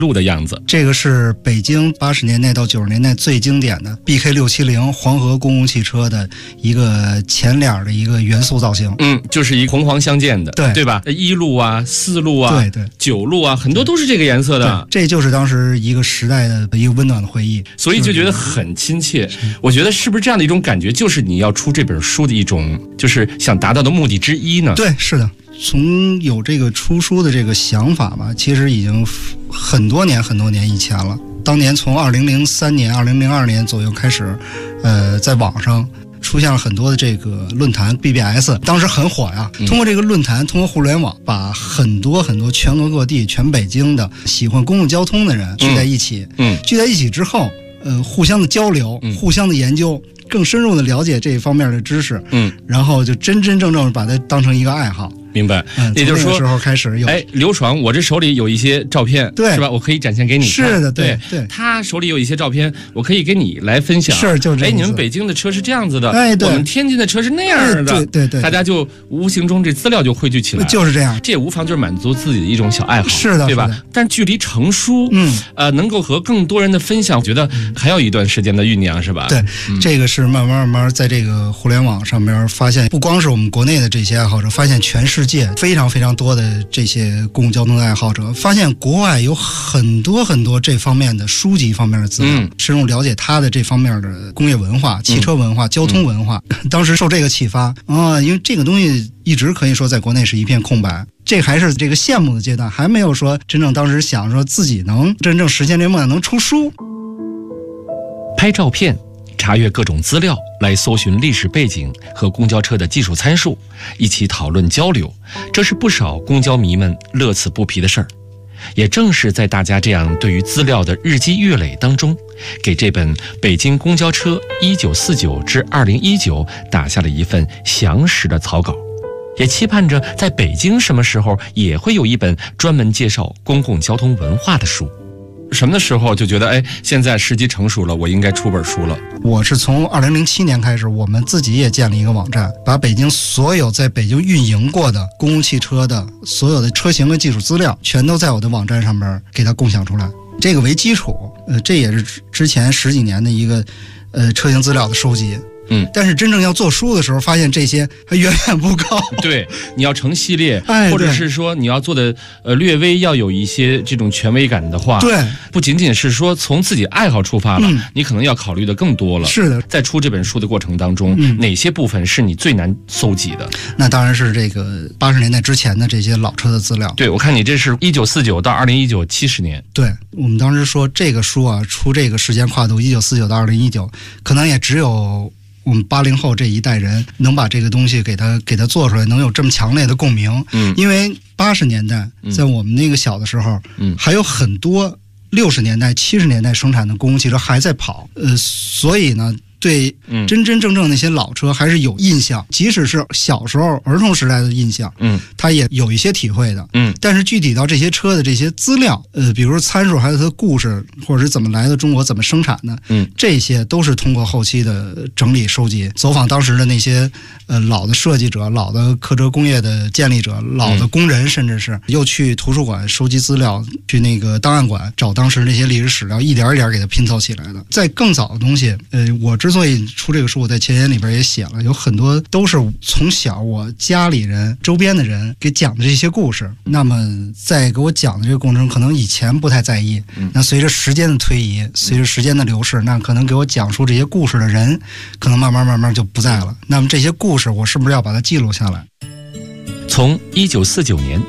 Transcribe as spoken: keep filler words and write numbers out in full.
路的样子。 这个是北京八十年代到九十年代最经典的 B K 六七零黄河公共汽车的一个前脸的一个元素造型。 嗯，就是一红黄相间的， 对对吧？一路啊，四路啊， 对对， 九路啊，很多都是这个颜色的。 这就是当时一个时代的一个温暖的回忆， 所以就觉得很亲切。我觉得是不是这样的一种感觉，就是你要出这本书的一种，就是想达到的目的之一呢？ 对，是的。从有这个出书的这个想法吧，其实已经很多年很多年以前了。当年从二零零三年、二零零二年左右开始，呃，在网上出现了很多的这个论坛 B B S， 当时很火呀。通过这个论坛，通过互联网，把很多很多全国各地、全北京的喜欢公共交通的人聚在一起。嗯，聚在一起之后，呃，互相的交流，嗯、互相的研究。更深入的了解这一方面的知识，嗯，然后就真真正正把它当成一个爱好。 明白， 嗯， 也就是说， 时候开始有， 哎，刘爽，我这手里有一些照片， 对， 是吧？我可以展现给你看。 是的，对对，他手里有一些照片，我可以给你来分享。 是，就是这样。 哎，你们北京的车是这样子的， 哎，对， 我们天津的车是那样的， 对对对， 大家就无形中这资料就汇聚起来， 就是这样。 这也无妨就是满足自己的一种小爱好， 是的， 对吧？但距离成书，嗯，呃，能够和更多人的分享，我觉得还要一段时间的酝酿，是吧？ 对，这个是慢慢慢慢在这个互联网上面发现，不光是我们国内的这些爱好者，发现全世界非常非常。非常多的这些公共交通的爱好者发现国外有很多很多这方面的书籍方面的资料，嗯、深入了解它的这方面的工业文化、汽车文化、嗯、交通文化。嗯、当时受这个启发啊，因为这个东西一直可以说在国内是一片空白，这还是这个羡慕的阶段，还没有说真正当时想说自己能真正实现这梦想，能出书。 拍照片。查阅各种资料，来搜寻历史背景和公交车的技术参数，一起讨论交流，这是不少公交迷们乐此不疲的事儿。也正是在大家这样对于资料的日积月累当中，给这本《北京公交车一九四九至二零一九》打下了一份详实的草稿，也期盼着在北京什么时候也会有一本专门介绍公共交通文化的书。什么时候就觉得哎，现在时机成熟了，我应该出本书了？ 我是从二零零七年开始，我们自己也建了一个网站，把北京所有在北京运营过的公共汽车的所有的车型和技术资料，全都在我的网站上面给它共享出来。这个为基础，呃，这也是之前十几年的一个呃车型资料的收集。嗯，但是真正要做书的时候，发现这些还远远不够。 对，你要成系列，哎、或者是说你要做的呃略微要有一些这种权威感的话， 对， 不仅仅是说从自己爱好出发了，嗯、你可能要考虑的更多了。 是的， 在出这本书的过程当中，嗯、哪些部分是你最难搜集的？ 那当然是这个八十年代之前的这些老车的资料。 对，我看你这是一九四九到二零一九七十年。 对，我们当时说这个书啊，出这个时间跨度一九四九到二零一九，可能也只有。我们八零后这一代人能把这个东西给它给它做出来，能有这么强烈的共鸣。嗯，因为八十年代在我们那个小的时候，嗯，还有很多六十年代、七十年代生产的公共汽车还在跑，呃，所以呢。对真真正正那些老车还是有印象，即使是小时候儿童时代的印象，嗯，他也有一些体会的，嗯。但是具体到这些车的这些资料，呃，比如说参数，还有它的故事，或者是怎么来的中国，怎么生产的，嗯，这些都是通过后期的整理收集，走访当时的那些呃老的设计者、老的客车工业的建立者、老的工人，甚至是又去图书馆收集资料，去那个档案馆找当时那些历史史料，一点一点给它拼凑起来的。在更早的东西，呃，我之所以出这个书，我在前言里边也写了，有很多都是从小我家里人、周边的人给讲的这些故事。那么在给我讲的这个过程中，可能以前不太在意，那随着时间的推移，随着时间的流逝，那可能给我讲述这些故事的人，可能慢慢慢慢就不在了。那么这些故事，我是不是要把它记录下来？ 从一九四九年